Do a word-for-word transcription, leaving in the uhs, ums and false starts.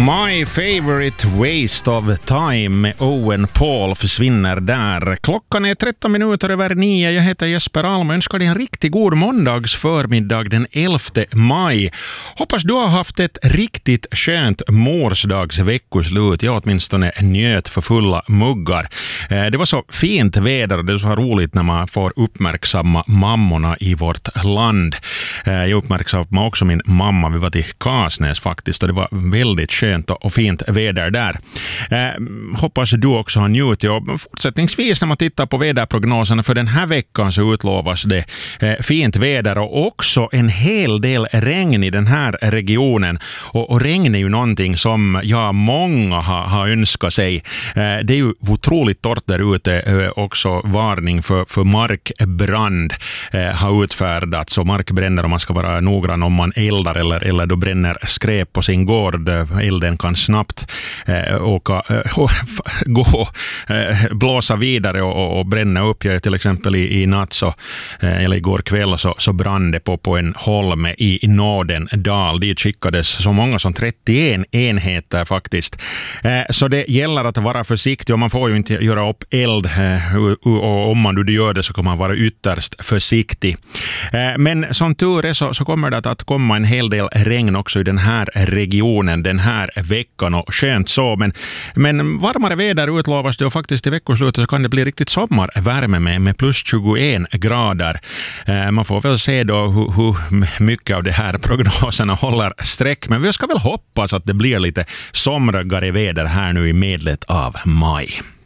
My favorite waste of time med Owen Paul försvinner där. Klockan är tretton minuter över nio. Jag heter Jesper Alm och önskar dig en riktigt god måndags förmiddag den elfte maj. Hoppas du har haft ett riktigt skönt morsdags veckoslut. Jag åtminstone njöt för fulla muggar. Det var så fint väder och det var så roligt när man får uppmärksamma mammorna i vårt land. Jag uppmärksammade också min mamma. Vi var till Kasnäs faktiskt och det var väldigt skönt och fint väder där. Eh, hoppas du också har njutit. Och fortsättningsvis när man tittar på väderprognoserna för den här veckan så utlovas det eh, fint väder och också en hel del regn i den här regionen. Och, och regn är ju någonting som ja, många har, har önskat sig. Eh, det är ju otroligt torrt där ute. Eh, också varning för, för markbrand eh, har utfärdats. Och markbränder, om man ska vara noggrann om man eldar eller, eller då bränner skräp på sin gård. Elden kan snabbt eh, åka, eh, gå, eh, blåsa vidare och, och bränna upp. Jag till exempel i, i natt så, eh, eller igår kväll så, så brann det på, på en holme i, i Nordendal. Dit skickades så många som trettioen enheter faktiskt. Eh, så det gäller att vara försiktig och man får ju inte göra upp eld eh, och om man du gör det så kan man vara ytterst försiktig. Eh, men som tur är så, så kommer det att, att komma en hel del regn också i den här regionen den här veckan och skönt så. Men, men varmare väder utlovas det och faktiskt i veckoslutet så kan det bli riktigt sommarvärme med, med plus tjugoen grader. Eh, man får väl se då hur, hur mycket av det här prognoserna håller streck. Men vi ska väl hoppas att det blir lite somrigare väder här nu i medlet av maj.